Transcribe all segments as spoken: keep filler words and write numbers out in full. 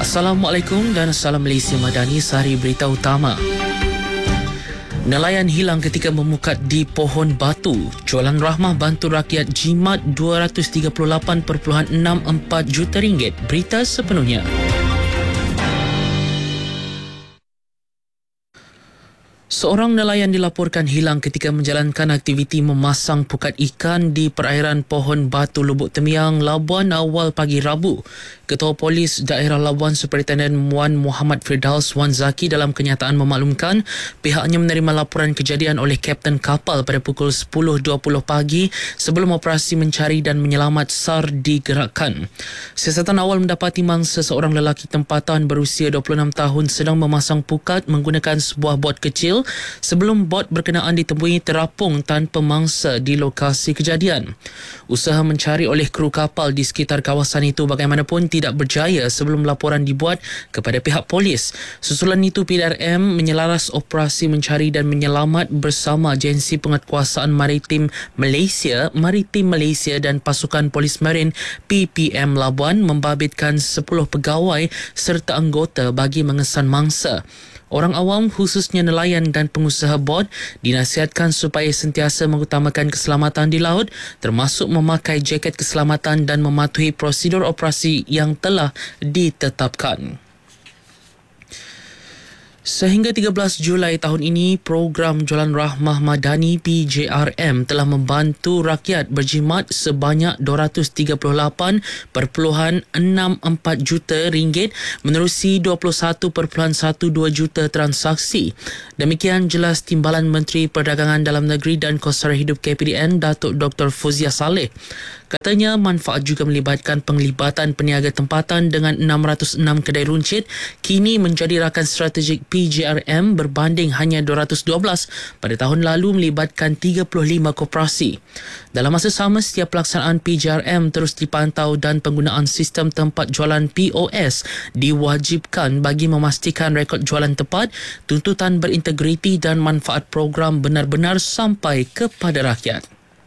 Assalamualaikum dan Salam Malaysia Madani. Sehari berita utama. Nelayan hilang ketika memukat di pohon batu. Jualan Rahmah bantu rakyat jimat dua ratus tiga puluh lapan perpuluhan enam empat juta ringgit. Berita sepenuhnya. Seorang nelayan dilaporkan hilang ketika menjalankan aktiviti memasang pukat ikan di perairan Pohon Batu Lubuk Temiang, Labuan awal pagi Rabu. Ketua Polis Daerah Labuan Superintendent Wan Muhammad Firdaus Wan Zaki dalam kenyataan memaklumkan pihaknya menerima laporan kejadian oleh Kapten kapal pada pukul sepuluh dua puluh pagi sebelum operasi mencari dan menyelamat SAR digerakkan. Siasatan awal mendapati mangsa seorang lelaki tempatan berusia dua puluh enam tahun sedang memasang pukat menggunakan sebuah bot kecil sebelum bot berkenaan ditemui terapung tanpa mangsa di lokasi kejadian. Usaha mencari oleh kru kapal di sekitar kawasan itu bagaimanapun tidak berjaya sebelum laporan dibuat kepada pihak polis. Susulan itu P D R M menyelaras operasi mencari dan menyelamat bersama Agensi Penguatkuasaan Maritim Malaysia, Maritim Malaysia dan Pasukan Polis Marin P P M Labuan membabitkan sepuluh pegawai serta anggota bagi mengesan mangsa. Orang awam khususnya nelayan dan pengusaha bot dinasihatkan supaya sentiasa mengutamakan keselamatan di laut termasuk memakai jaket keselamatan dan mematuhi prosedur operasi yang telah ditetapkan. Sehingga tiga belas Julai tahun ini, program Jualan Rahmah Madani P J R M telah membantu rakyat berjimat sebanyak dua ratus tiga puluh lapan perpuluhan enam empat juta ringgit menerusi dua puluh satu perpuluhan dua belas juta transaksi. Demikian jelas Timbalan Menteri Perdagangan Dalam Negeri dan Kos Sara Hidup K P D N Datuk Doktor Fuzia Saleh. Katanya manfaat juga melibatkan penglibatan peniaga tempatan dengan enam ratus enam kedai runcit kini menjadi rakan strategik P J R M berbanding hanya dua ratus dua belas pada tahun lalu melibatkan tiga puluh lima koperasi. Dalam masa sama, setiap pelaksanaan P J R M terus dipantau dan penggunaan sistem tempat jualan P O S diwajibkan bagi memastikan rekod jualan tepat, tuntutan berintegriti dan manfaat program benar-benar sampai kepada rakyat.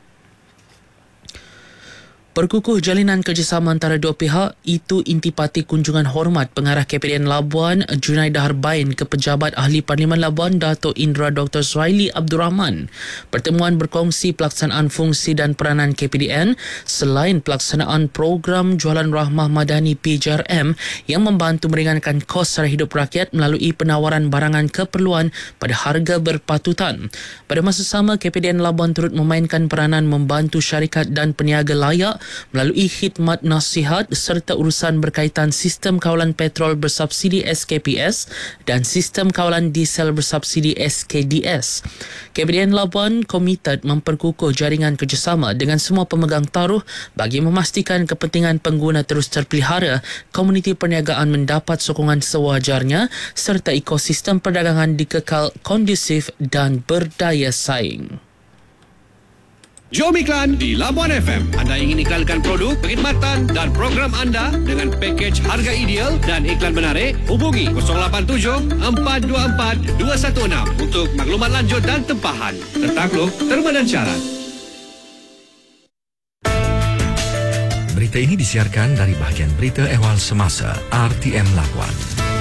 Perkukuh jalinan kerjasama antara dua pihak itu intipati kunjungan hormat Pengarah K P D N Labuan Junaidah Harbain ke Pejabat Ahli Parlimen Labuan Datuk Indra Doktor Suhaili Abdul Rahman. Pertemuan berkongsi pelaksanaan fungsi dan peranan K P D N selain pelaksanaan program Jualan Rahmah Madani P J R M yang membantu meringankan kos sara hidup rakyat melalui penawaran barangan keperluan pada harga berpatutan. Pada masa sama, K P D N Labuan turut memainkan peranan membantu syarikat dan peniaga layak melalui khidmat nasihat serta urusan berkaitan sistem kawalan petrol bersubsidi S K P S dan sistem kawalan diesel bersubsidi S K D S. K P D N Labuan komited memperkukuh jaringan kerjasama dengan semua pemegang taruh bagi memastikan kepentingan pengguna terus terpelihara, komuniti perniagaan mendapat sokongan sewajarnya serta ekosistem perdagangan dikekal kondusif dan berdaya saing. Jom iklan di Labuan F M. Anda ingin iklankan produk, perkhidmatan dan program anda dengan pakej harga ideal dan iklan menarik? Hubungi kosong lapan tujuh empat dua empat dua satu enam untuk maklumat lanjut dan tempahan. Tertakluk, terma dan syarat. Berita ini disiarkan dari bahagian Berita Ehwal Semasa R T M Labuan.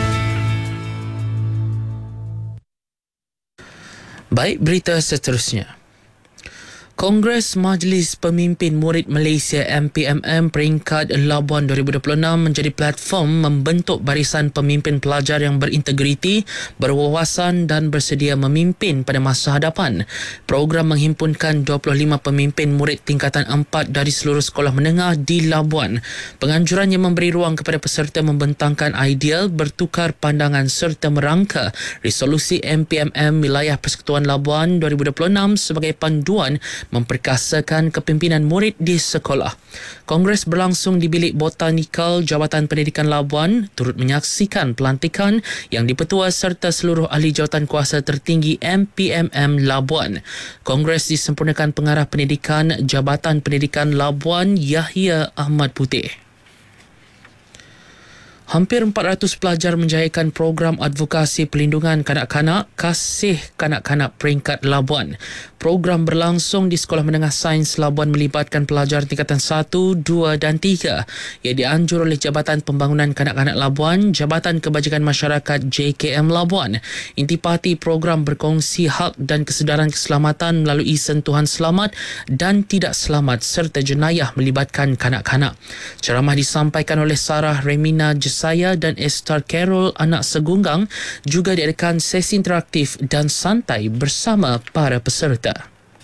Baik, berita seterusnya. Kongres Majlis Pemimpin Murid Malaysia M P M M peringkat Labuan dua ribu dua puluh enam menjadi platform membentuk barisan pemimpin pelajar yang berintegriti, berwawasan dan bersedia memimpin pada masa hadapan. Program menghimpunkan dua puluh lima pemimpin murid tingkatan empat dari seluruh sekolah menengah di Labuan. Penganjurannya memberi ruang kepada peserta membentangkan ideal, bertukar pandangan serta merangka resolusi M P M M Wilayah Persekutuan Labuan dua ribu dua puluh enam sebagai panduan memperkasakan kepimpinan murid di sekolah. Kongres berlangsung di Bilik Botanikal Jabatan Pendidikan Labuan turut menyaksikan pelantikan yang dipetua serta seluruh ahli jawatan kuasa tertinggi M P M M Labuan. Kongres disempurnakan Pengarah Pendidikan Jabatan Pendidikan Labuan Yahya Ahmad Putih. Hampir empat ratus pelajar menjayakan program advokasi pelindungan kanak-kanak Kasih Kanak-kanak Peringkat Labuan. Program berlangsung di Sekolah Menengah Sains Labuan melibatkan pelajar tingkatan satu, dua dan tiga. Ia dianjur oleh Jabatan Pembangunan Kanak-kanak Labuan, Jabatan Kebajikan Masyarakat J K M Labuan. Intipati program berkongsi hak dan kesedaran keselamatan melalui sentuhan selamat dan tidak selamat serta jenayah melibatkan kanak-kanak. Ceramah disampaikan oleh Sarah Remina Jesaya dan Esther Carol anak segunggang. Juga diadakan sesi interaktif dan santai bersama para peserta.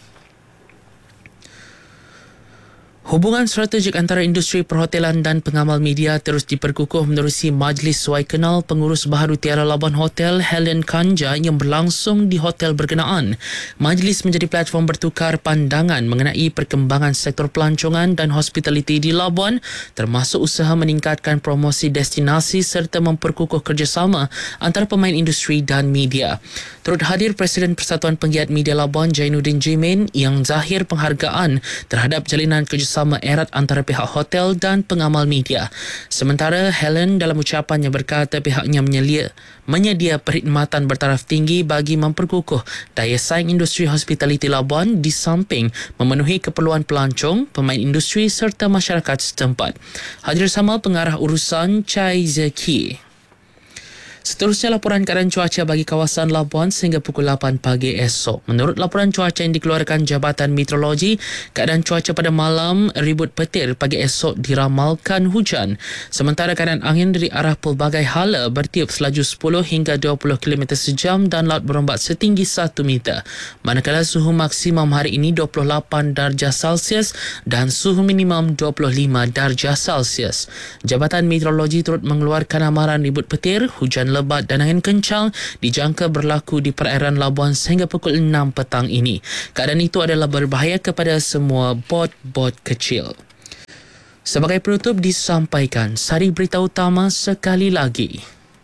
Hubungan strategik antara industri perhotelan dan pengamal media terus diperkukuh menerusi Majlis Suai Kenal Pengurus Baharu Tiara Labuan Hotel Helen Kanja yang berlangsung di hotel berkenaan. Majlis menjadi platform bertukar pandangan mengenai perkembangan sektor pelancongan dan hospitality di Labuan, termasuk usaha meningkatkan promosi destinasi serta memperkukuh kerjasama antara pemain industri dan media. Turut hadir Presiden Persatuan Penggiat Media Labuan Jainuddin Jimin yang zahir penghargaan terhadap jalinan kerjasama sama erat antara pihak hotel dan pengamal media. Sementara Helen dalam ucapannya berkata pihaknya menyelia, menyedia perkhidmatan bertaraf tinggi bagi memperkukuh daya saing industri hospitality Labuan di samping memenuhi keperluan pelancong, pemain industri serta masyarakat setempat. Hadir sama pengarah urusan Chai Zeki. Seterusnya laporan keadaan cuaca bagi kawasan Labuan sehingga pukul lapan pagi esok. Menurut laporan cuaca yang dikeluarkan Jabatan Meteorologi, keadaan cuaca pada malam ribut petir pagi esok diramalkan hujan. Sementara keadaan angin dari arah pelbagai hala bertiup selaju sepuluh hingga dua puluh kilometer sejam dan laut berombak setinggi satu meter. Manakala suhu maksimum hari ini dua puluh lapan darjah Celsius dan suhu minimum dua puluh lima darjah Celsius. Jabatan Meteorologi turut mengeluarkan amaran ribut petir, hujan lebat dan angin kencang dijangka berlaku di perairan Labuan sehingga pukul enam petang ini. Keadaan itu adalah berbahaya kepada semua bot-bot kecil. Sebagai penutup disampaikan sari berita utama sekali lagi.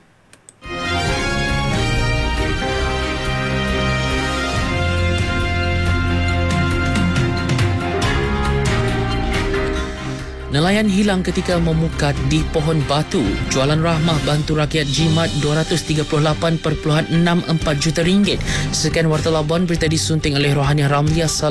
Nelayan hilang ketika memukat di pohon batu. Jualan rahmah bantu rakyat jimat dua ratus tiga puluh lapan perpuluhan enam empat juta ringgit. Sekian Warta Labuan, berita disunting oleh Rohaniah Ramli.